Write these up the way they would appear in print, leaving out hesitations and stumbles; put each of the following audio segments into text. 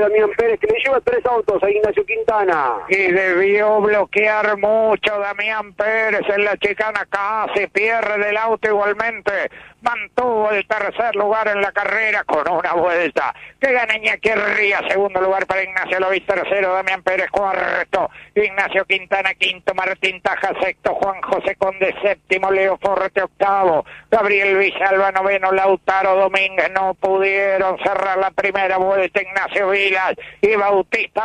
Damián Pérez, que le lleva 3 autos a Ignacio Quintana. Y debió bloquear mucho Damián Pérez en la chicana, casi pierde el auto igualmente. Mantuvo el tercer lugar en la carrera con una vuelta. Que gana Iñaki Ría, segundo lugar para Ignacio Lovich, tercero Damián Pérez, cuarto Ignacio Quintana, quinto Martín Taja, sexto Juan José Conde, séptimo Leo Forte, octavo Gabriel Villalba, noveno Lautaro Domínguez. No pudieron cerrar la primera vuelta Ignacio Vilas y Bautista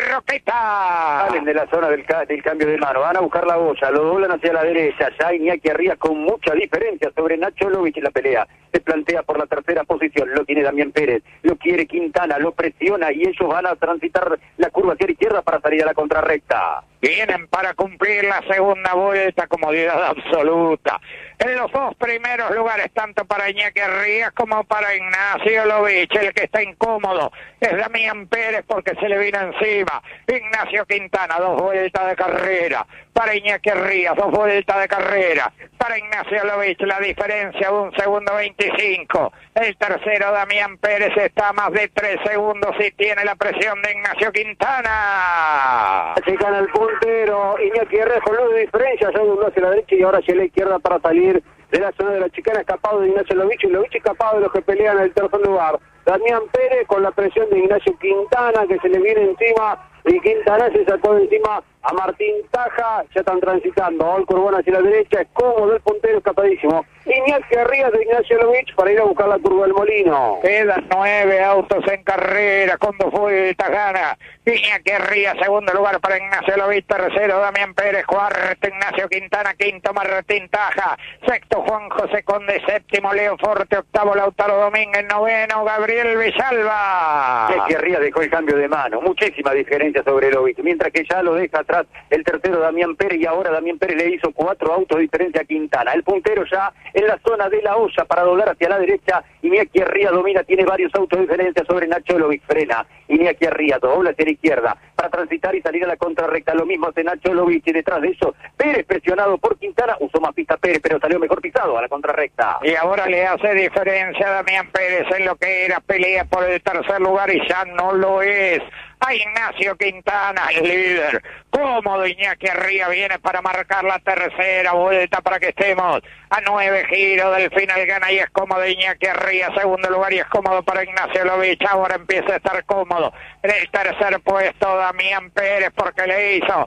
Roqueta. Salen de la zona del cambio de mano, van a buscar la boya, lo doblan hacia la derecha. Ya Iñaki Ría con mucha diferencia sobre Nacho Lovich en la pelea. Se plantea por la tercera posición, lo tiene Damián Pérez, lo quiere Quintana, lo presiona y ellos van a transitar la curva hacia la izquierda para salir a la contrarrecta. Vienen para cumplir la segunda vuelta, comodidad absoluta. En los dos primeros lugares, tanto para Iñaki Rías como para Ignacio Lovich. El que está incómodo es Damián Pérez porque se le vino encima. Ignacio Quintana, 2 vueltas de carrera. Para Iñaki Rías, 2 vueltas de carrera. Para Ignacio Lovich, la diferencia de 1 segundo 25. El tercero, Damián Pérez, está a más de 3 segundos y tiene la presión de Ignacio Quintana. Se gana el puntero, Iñaki Ría con luz de diferencia, ya uno hacia la derecha y ahora hacia la izquierda para salir de la zona de la chicana, escapado de Ignacio Lovich, y Lovich escapado de los que pelean en el tercer lugar. Damián Pérez con la presión de Ignacio Quintana, que se le viene encima, y Quintana se sacó de encima a Martín Taja. Ya están transitando, el curbón hacia la derecha, es cómodo el puntero, escapadísimo. Iñaki Rías de Ignacio Lovich para ir a buscar la curva del Molino. Quedan 9 autos en carrera, con 2 vueltas gana Iñaki Rías, segundo lugar para Ignacio Lovich, tercero Damián Pérez, cuarto Ignacio Quintana, quinto Martín Taja, sexto Juan José Conde, séptimo Leo Forte, octavo Lautaro Domínguez, noveno Gabriel Villalba. Iñaki Rías dejó el cambio de mano, muchísima diferencia sobre Lovich, mientras que ya lo deja atrás el tercero Damián Pérez, y ahora Damián Pérez le hizo 4 autos de diferencia a Quintana. El puntero ya en la zona de la olla para doblar hacia la derecha. Iñaki Rías domina, tiene varios autos de diferencia sobre Nacho Lovich, frena Iñaki Rías, dobla hacia la izquierda para transitar y salir a la contrarrecta. Lo mismo hace Nacho Lovich, y detrás de eso Pérez presionado por Quintana, usó más pista Pérez, pero salió mejor pisado a la contrarrecta. Y ahora le hace diferencia a Damián Pérez en lo que era pelea por el tercer lugar y ya no lo es. A Ignacio Quintana, el líder. Cómodo Iñaki Rías viene para marcar la tercera vuelta para que estemos a 9 giros del final. Gana y es cómodo Iñaki Rías, segundo lugar, y es cómodo para Ignacio Lovich. Ahora empieza a estar cómodo en el tercer puesto Damián Pérez porque le hizo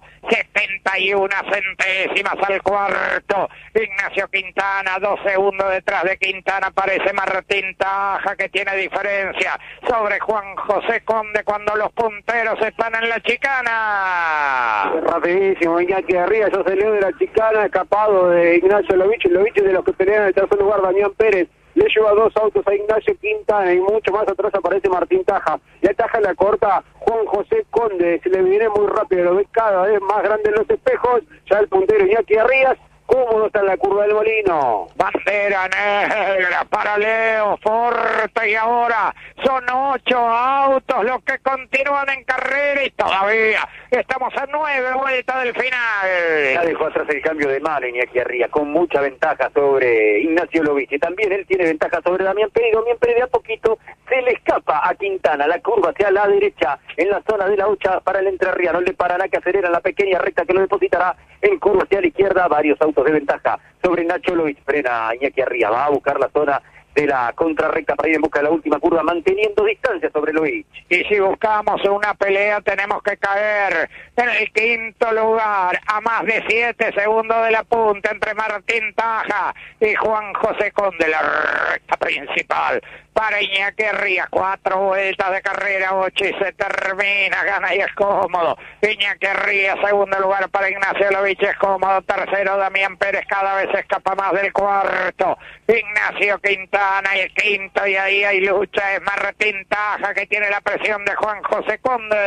71 centésimas al cuarto. Ignacio Quintana, 2 segundos detrás de Quintana aparece Martín Taja, que tiene diferencia sobre Juan José Conde cuando los punteros están en la chicana. Rapidísimo, Iñaki Rías ya salió de la chicana, escapado de Ignacio Lovich. Lovich de los que pelean en el tercer lugar, Damián Pérez le lleva 2 autos a Ignacio Quintana, y mucho más atrás aparece Martín Taja. Y a Taja la corta Juan José Conde, se le viene muy rápido, lo ve cada vez más grande en los espejos. Ya el puntero Iñaki Rías, cómodo está en la curva del Molino. Bandera negra para Leo Forte, y ahora son 8 autos los que continúan en carrera y todavía estamos a 9 vueltas del final. Ya dejó atrás el cambio de mano Iñaki Rías, con mucha ventaja sobre Ignacio Lovich, y también él tiene ventaja sobre Damián Pérez. Damián Pérez de a poquito se le escapa a Quintana, la curva hacia la derecha en la zona de la hucha para el entrerriano. Le parará que acelera la pequeña recta que lo depositará en curva hacia la izquierda. Varios autos de ventaja sobre Nacho Lovich, frena Iñaki Rías, va a buscar la zona de la contrarrecta para ir en busca de la última curva, manteniendo distancia sobre Lovich. Y si buscamos una pelea tenemos que caer en el quinto lugar, a más de 7 segundos de la punta entre Martín Taja y Juan José Conde, la recta principal para Iñaki Rías, 4 vueltas de carrera, 8 y se termina, gana y es cómodo. Iñaki Rías, segundo lugar para Ignacio Lovich, es cómodo. Tercero Damián Pérez, cada vez se escapa más del cuarto. Ignacio Quintana y el quinto, y ahí hay lucha, es Martín Taja que tiene la presión de Juan José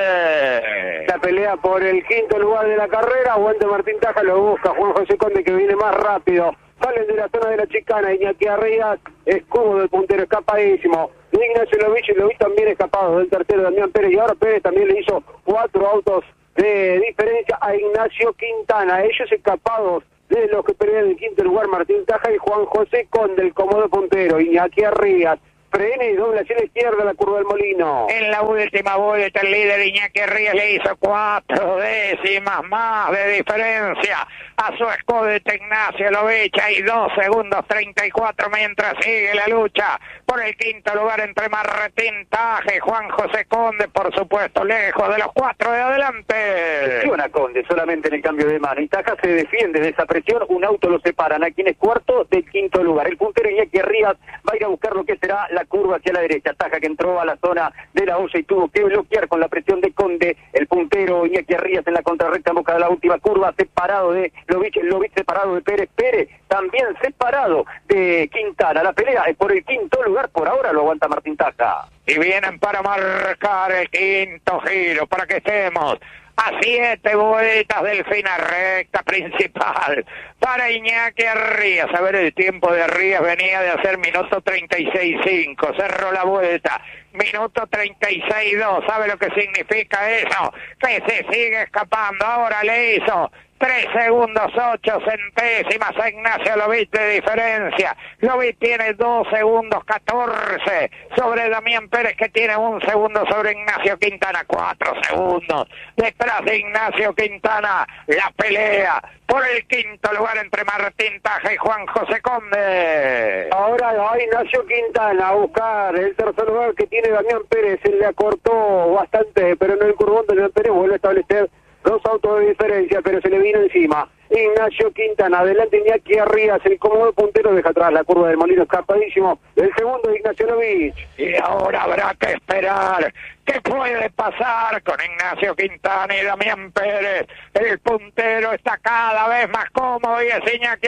Conde. La pelea por el quinto lugar de la carrera, vuelve Martín Taja, lo busca Juan José Conde, que viene más rápido. Salen de la zona de la chicana, Iñaki Rías es cómodo, el puntero escapadísimo. Ignacio Lovich, y Lovich también escapado del tercero Damián Pérez, y ahora Pérez también le hizo 4 autos de diferencia a Ignacio Quintana. Ellos escapados de los que pelean en el quinto lugar, Martín Taja y Juan José Conde, el cómodo puntero. Iñaki Rías frena y dobla hacia la izquierda la curva del Molino. En la última vuelta el líder Iñaki Ríos le hizo 4 décimas más de diferencia a su escudete Ignacio Lovich. Hay 2 segundos 34 mientras sigue la lucha por el quinto lugar entre Martín Taja y Juan José Conde, por supuesto lejos de los 4 de adelante. Presiona Conde solamente en el cambio de mano y Taja se defiende de esa presión. Un auto lo separan a quien es cuarto del quinto lugar. El puntero Iñaki Ríos va a ir a buscar lo que será la curva hacia la derecha. Taja que entró a la zona de la olla y tuvo que bloquear con la presión de Conde. El puntero Iñaki Ríos en la contrarrecta en boca de la última curva, separado de Lovich separado de Pérez también separado de Quintana. La pelea es por el quinto lugar, por ahora lo aguanta Martín Taja. Y vienen para marcar el quinto giro, para que estemos a 7 vueltas del final, recta principal para Iñaki Ríos. A ver, el tiempo de Ríos venía de hacer minuto 36.5, cerró la vuelta, minuto 36.2. ¿Sabe lo que significa eso? Que se sigue escapando. Ahora le hizo 3 segundos 8 centésimas a Ignacio Lovich de diferencia. Lovich tiene 2 segundos 14 sobre Damián Pérez, que tiene 1 segundo sobre Ignacio Quintana. 4 segundos detrás de Ignacio Quintana. La pelea por el quinto lugar entre Martín Taja y Juan José Conde. Ahora va Ignacio Quintana a buscar el tercer lugar que tiene Damián Pérez. Él le acortó bastante, pero no el curvón de Damián Pérez vuelve a establecer 2 autos de diferencia, pero se le vino encima Ignacio Quintana. Adelante Iñaki Ríos, el cómodo puntero, deja atrás la curva del Molino, escapadísimo el segundo de Ignacio Lovich. Y ahora habrá que esperar qué puede pasar con Ignacio Quintana y Damián Pérez. El puntero está cada vez más cómodo y es Iñaki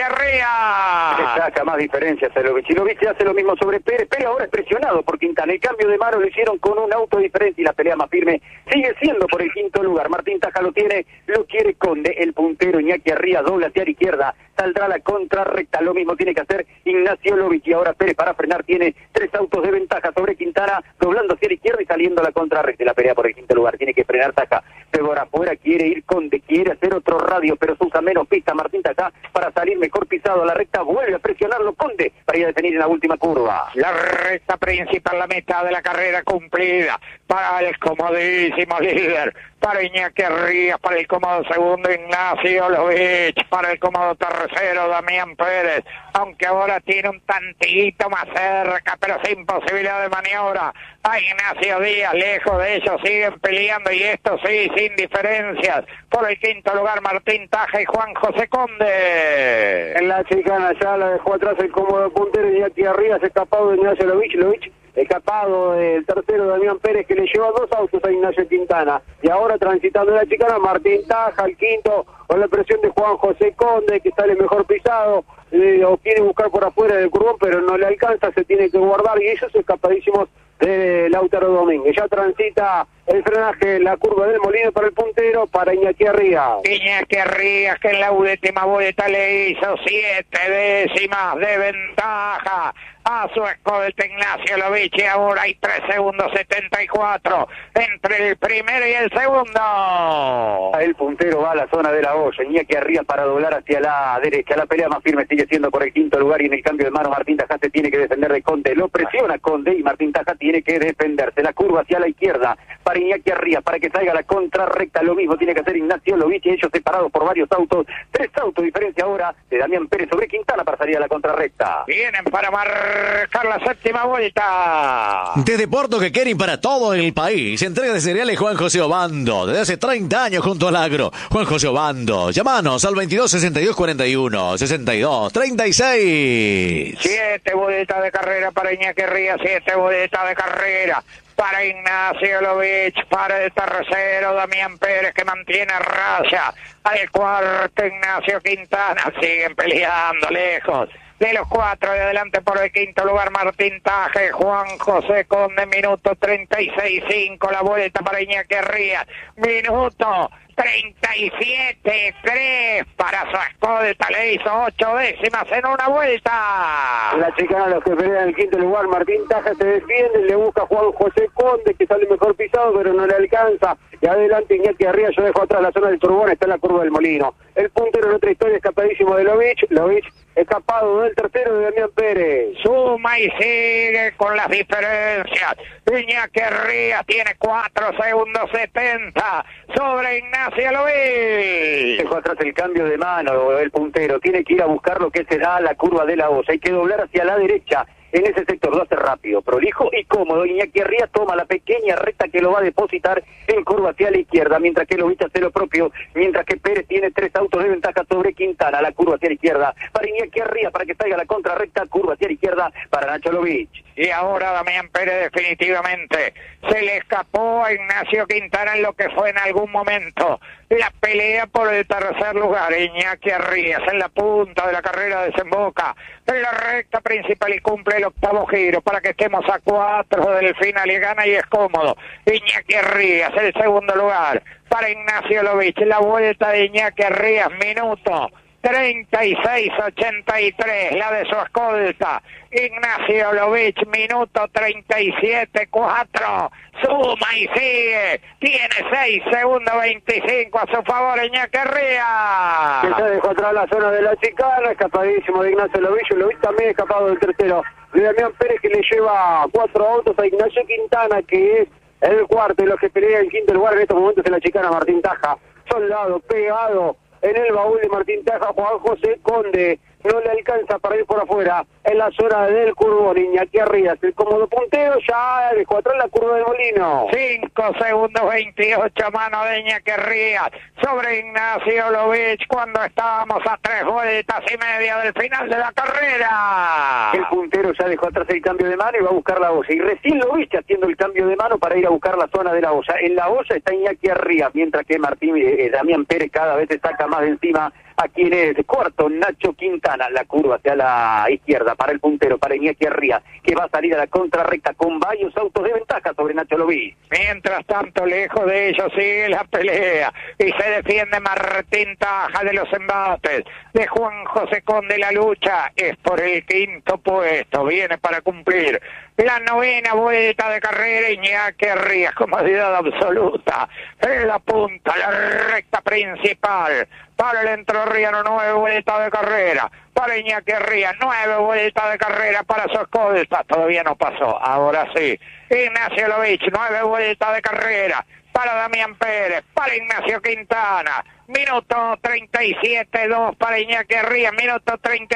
Ríos. Le saca más diferencias a Lovich. Y Lovich hace lo mismo sobre Pérez. Pérez ahora es presionado por Quintana. El cambio de mano lo hicieron con un auto diferente y la pelea más firme sigue siendo por el quinto lugar. Martín Taja lo tiene, lo quiere Conde. El puntero Iñaki Ríos dobla hacia la izquierda, saldrá la contrarrecta. Lo mismo tiene que hacer Ignacio Lovich. Y ahora Pérez para frenar tiene 3 autos de ventaja sobre Quintana, doblando hacia la izquierda y saliendo a la contrarrecta. La pelea por el quinto lugar, tiene que frenar Taja. Pero afuera quiere ir Conde, quiere hacer otro radio, pero se usa menos pista Martín Taja para salir mejor pisado a la recta. Vuelve a presionarlo Conde para ir a definir en la última curva. La recta principal, la mitad de la carrera cumplida para el comodísimo líder, para Iñaki Ríos, para el cómodo segundo Ignacio Lovich, para el cómodo tercero Damián Pérez, aunque ahora tiene un tantito más cerca, pero sin posibilidad de maniobra a Ignacio Díaz. Lejos de ellos siguen peleando, y esto sí, sin diferencias, por el quinto lugar Martín Taja y Juan José Conde. En la chicana ya la dejó atrás el cómodo puntero Iñaki Ríos, escapado de Ignacio Lovich, escapado del tercero Damián Pérez, que le lleva 2 autos a Ignacio Quintana. Y ahora transitando la chicana Martín Taja, el quinto, con la presión de Juan José Conde, que sale mejor pisado, o quiere buscar por afuera del curvón, pero no le alcanza, se tiene que guardar, y ellos escapadísimos de Lautaro Domínguez. Ya transita el frenaje, la curva del Molino para el puntero, para Iñaki Ríos. Iñaki Ríos, que en la última vuelta le hizo 7 décimas de ventaja a su escolta Ignacio Lovich, y ahora hay 3 segundos 74 entre el primero y el segundo. El puntero va a la zona de la olla, Iñaki Ríos para doblar hacia la derecha. La pelea más firme sigue siendo por el quinto lugar, y en el cambio de mano Martín Taja se tiene que defender de Conde. Lo presiona Conde y Martín Taja tiene que defenderse. La curva hacia la izquierda para Iñaki Ríos, para que salga la contrarrecta. Lo mismo tiene que hacer Ignacio Lovich, y ellos separados por varios autos. 3 autos diferencia ahora de Damián Pérez sobre Quintana para salir a la contrarrecta. Vienen para marcar la séptima vuelta. Desde Puerto Quequén para todo el país, entrega de cereales Juan José Obando, desde hace 30 años junto al agro. Juan José Obando, llámanos al 22 62 41 62 36. 7 vueltas de carrera para Iñaki Ríos, 7 vueltas de carrera para Ignacio Lovich, para el tercero Damián Pérez, que mantiene raya al cuarto Ignacio Quintana. Siguen peleando lejos de los 4 de adelante por el quinto lugar Martín Taja y Juan José Conde. Minuto 36.5 la vuelta para Iñaki Ríos. Minuto 37-3 para su escolta, le hizo 8 décimas en una vuelta. La chicana, los que pelean el quinto lugar, Martín Taja se defiende, le busca Juan José Conde, que sale mejor pisado, pero no le alcanza. Y adelante Iñaki Arriba, yo dejo atrás la zona del Turbón, está en la curva del Molino. El puntero en otra historia, escapadísimo de Lovich escapado del tercero de Damián Pérez. Suma y sigue con las diferencias. Iñaki Arriba tiene 4 segundos 70 sobre Ignacio Lovich. Dejó atrás el cambio de mano, el puntero. Tiene que ir a buscar lo que se da a la curva de la Osa. Hay que doblar hacia la derecha. En ese sector lo hace rápido, prolijo y cómodo. Iñaki Arrias toma la pequeña recta que lo va a depositar en curva hacia la izquierda, mientras que Lovich hace lo propio, mientras que Pérez tiene 3 autos de ventaja sobre Quintana. La curva hacia la izquierda para Iñaki Arrias, para que salga la contrarrecta, curva hacia la izquierda para Nacho Lovich. Y ahora Damián Pérez definitivamente se le escapó a Ignacio Quintana en lo que fue en algún momento la pelea por el tercer lugar. Iñaki Arrias en la punta de la carrera desemboca en la recta principal y cumple el octavo giro para que estemos a 4 del final y gana y es cómodo. Iñaki Arrias el segundo lugar para Ignacio Lovich. La vuelta de Iñaki Arrias, minuto 36-83, la de su escolta. Ignacio Lovich, minuto 37-4. Suma y sigue. Tiene 6 segundos 25 a su favor Iñaki Arrias. Que se dejó atrás la zona de la chicana, escapadísimo de Ignacio Lovich. Lovich también escapado del tercero de Damián Pérez, que le lleva 4 autos a Ignacio Quintana, que es el cuarto de los que pelea en quinto lugar en estos momentos en la chicana. Martín Taja, soldado, pegado en el baúl de Martín Taja. Juan José Conde no le alcanza para ir por afuera en la zona del Curbón. Iñaki Arrias, el cómodo puntero, ya dejó atrás la curva del Molino. 5 segundos 28 a mano de Iñaki Arrias sobre Ignacio Lovich cuando estábamos a 3 vueltas y media del final de la carrera. El puntero ya dejó atrás el cambio de mano y va a buscar la Osa. Y recién Lovich haciendo el cambio de mano para ir a buscar la zona de la Osa. En la Osa está Iñaki Arrias, mientras que Damián Pérez cada vez se saca más de encima a quien es cuarto, Nacho Quintana. La curva hacia la izquierda para el puntero, para Iñaki Arrias, que va a salir a la contrarrecta con varios autos de ventaja sobre Nacho Lovich. Mientras tanto, lejos de ellos sigue la pelea y se defiende Martín Taja de los embates de Juan José Conde. La lucha es por el quinto puesto, viene para cumplir la novena vuelta de carrera. Iñaki Arrias, comodidad absoluta en la punta, la recta principal para el entrerriano. 9 vueltas de carrera para Iñaki Arrias, 9 vueltas de carrera para su escolta. Todavía no pasó, ahora sí. Ignacio Lovich, 9 vueltas de carrera para Damián Pérez, para Ignacio Quintana. Minuto 37-2 para Iñaki Arrias, minuto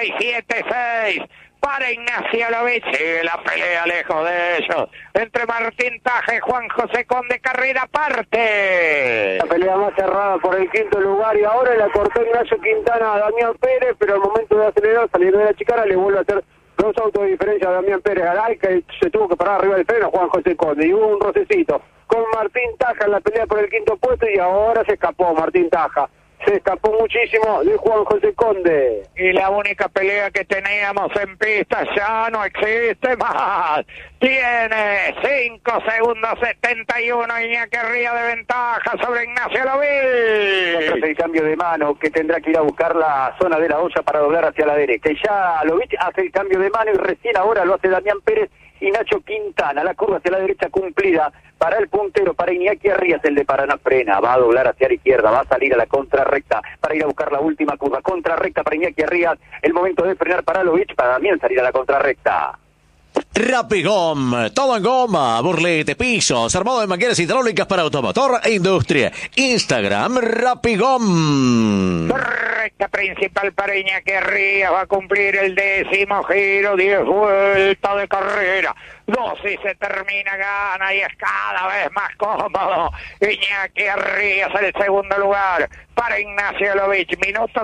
37-6 para Ignacio Lovich. Sigue la pelea lejos de ellos entre Martín Taja y Juan José Conde. Carrera aparte. La pelea más cerrada por el quinto lugar y ahora la cortó Ignacio Quintana a Damián Pérez, pero al momento de acelerar, saliendo de la chicana, le vuelve a hacer 2 autos de diferencia a Damián Pérez. Garay, que se tuvo que parar arriba del freno Juan José Conde y hubo un rocecito con Martín Taja en la pelea por el quinto puesto y ahora se escapó Martín Taja. Se escapó muchísimo de Juan José Conde. Y la única pelea que teníamos en pista ya no existe más. Tiene 5 segundos 71 Iñaki Arrias de ventaja sobre Ignacio Lovich. Tras el cambio de mano, que tendrá que ir a buscar la zona de la olla para doblar hacia la derecha. Y ya Lovich hace el cambio de mano y recién ahora lo hace Damián Pérez y Nacho Quintana. La curva hacia la derecha cumplida para el puntero, para Iñaki Arrias. El de Paraná frena, va a doblar hacia la izquierda, va a salir a la contrarrecta para ir a buscar la última curva. Contrarrecta para Iñaki Arrias, el momento de frenar para Lovich, para también salir a la contrarrecta. Rapigom, todo en goma, burlete, pisos, armado de mangueras hidráulicas para automotor e industria. Instagram, Rapigom. Recta principal para Iñaki Arrias, va a cumplir el 10º giro, 10 vueltas de carrera. 12 y se termina, gana y es cada vez más cómodo. Iñaki Arrias el segundo lugar para Ignacio Lovich, minuto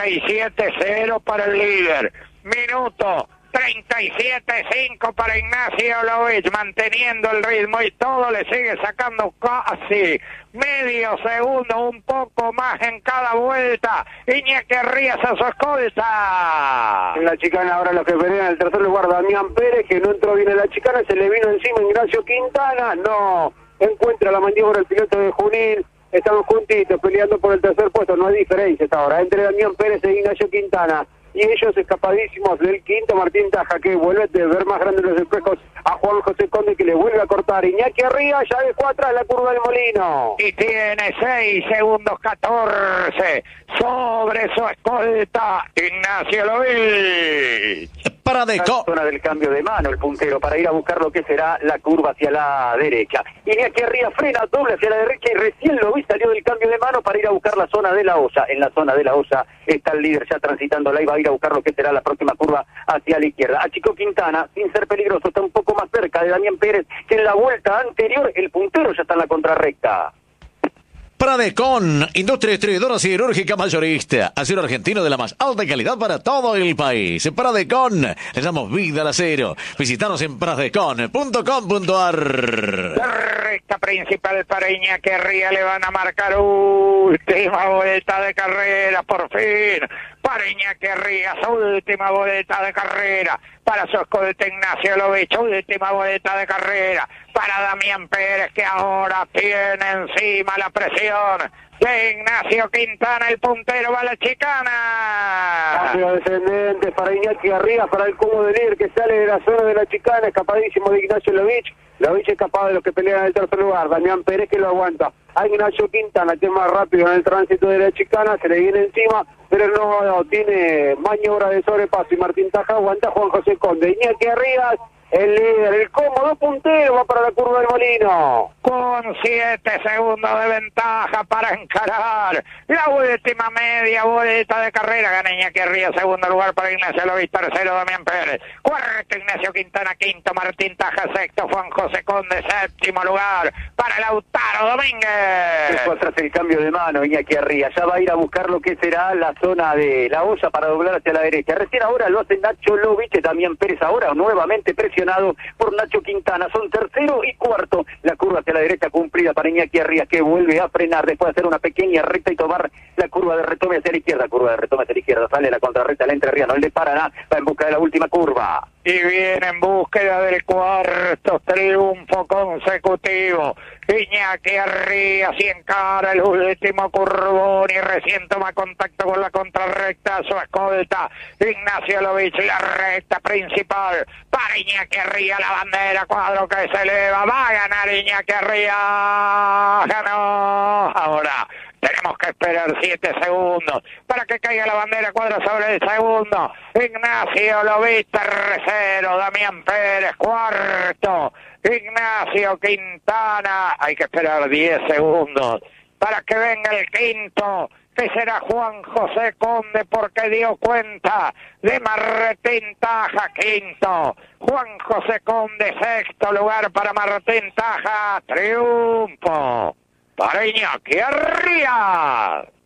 37-0 para el líder. Minuto 37-5 para Ignacio Lovich, manteniendo el ritmo y todo le sigue sacando casi medio segundo, un poco más en cada vuelta. Iñaki Arrias a su escolta. En la chicana ahora los que pelean en el tercer lugar, Damián Pérez, que no entró bien en la chicana, se le vino encima Ignacio Quintana, no encuentra la maniobra el piloto de Junín. estamos juntitos peleando por el tercer puesto, no hay diferencia hasta ahora, entre Damián Pérez e Ignacio Quintana. Y ellos escapadísimos del quinto, Martín Taja, que vuelve de ver más grandes los espejos a Juan José Conde, que le vuelve a cortar. Iñaki arriba, ya dejó atrás la curva del Molino. Y tiene 6 segundos 14 sobre su escolta, Ignacio Lovich. Para La zona del cambio de mano, el puntero, para ir a buscar lo que será la curva hacia la derecha. Iñaki arriba, frena, doble hacia la derecha y recién Lovich salió del cambio de mano para ir a buscar la zona de la Osa. En la zona de la Osa está el líder ya transitándola y va a ir a buscar lo que será la próxima curva hacia la izquierda. A Chico Quintana, sin ser peligroso, está un poco más cerca de Damián Pérez, que en la vuelta anterior el puntero ya está en la contrarrecta. Pradecon, industria distribuidora siderúrgica mayorista, acero argentino de la más alta calidad para todo el país. Pradecon, le damos vida al acero. Visítanos en pradecon.com.ar. Recta principal para Iñaki Arría, le van a marcar última vuelta de carrera, por fin. Para Iñaki Arría, su última vuelta de carrera. Para su escolta Ignacio Lovich, última vuelta de carrera. Para Damián Pérez, que ahora tiene encima la presión de Ignacio Quintana, el puntero va a la chicana. Cambio descendente para Iñaki arriba, para el Cubo de Lir, que sale de la zona de la chicana, escapadísimo de Ignacio Lovich. Lovich escapado de los que pelean en el tercer lugar. Damián Pérez que lo aguanta. A Ignacio Quintana, que es más rápido en el tránsito de la chicana, se le viene encima, pero no tiene maniobra de sobrepaso. Y Martín Taja aguanta Juan José Conde. Iñaki Arribas, el líder, el cómodo puntero, va para la curva del Molino. Con 7 segundos de ventaja para encarar la última media vuelta de carrera. Gana Iñaki Arría, segundo lugar para Ignacio Lovich, tercero Damián Pérez, cuarto Ignacio Quintana, quinto Martín Taja, sexto Juan José Conde, séptimo lugar para Lautaro Domínguez. Dejó atrás el cambio de mano Iñaki Arría, ya va a ir a buscar lo que será la zona de la Osa para doblar hacia la derecha. Recién ahora lo hace Nacho Lovich, Damián Pérez ahora nuevamente presionado por Nacho Quintana. Son tercero y cuarto. La curva hacia la derecha cumplida para Iñaki Arría, que vuelve a frenar después de hacer una pequeña recta y tomar la curva de retome hacia la izquierda. Curva de retome hacia la izquierda, sale la contrarrecta, la Entre Ría, no le Paraná, va en busca de la última curva. Y viene en búsqueda del cuarto triunfo consecutivo. Iñaki Arría se encara el último curvón y recién toma contacto con la contrarrecta, su escolta Ignacio Lovich, la recta principal para Iñaki Arría, la bandera, cuadro que se eleva, va a ganar Iñaki Arría, ganó. Ahora tenemos que esperar 7 segundos para que caiga la bandera, cuadro sobre el segundo. Ignacio Lovich, tercero. Damián Pérez, cuarto. Ignacio Quintana. Hay que esperar 10 segundos para que venga el quinto, que será Juan José Conde, porque dio cuenta de Martín Taja, quinto. Juan José Conde, sexto lugar para Martín Taja. Triunfo para Iñaki Arría.